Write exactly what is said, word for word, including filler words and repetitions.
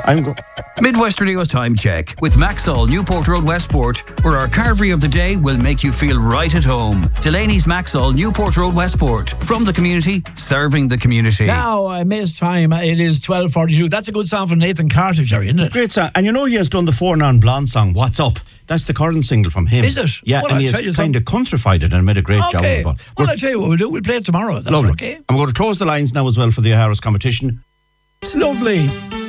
I'm go- Midwest Radio's time check with Maxall, Newport Road, Westport, where our carvery of the day will make you feel right at home. Delaney's Maxall, Newport Road, Westport. From the community, serving the community. Now, I missed time. It is twelve forty-two. That's a good song from Nathan Carter, Jerry, isn't it? Great song. And you know he has done the Four Non Blonde song, What's Up? That's the current single from him. Is it? Yeah, Well, and he I'll tell you has kind of countrified it and made a great job Okay. of it. Well, I'll tell you what we'll do. We'll play it tomorrow. That's Lovely. okay. I'm going to close the lines now as well for the O'Hara's competition. It's lovely.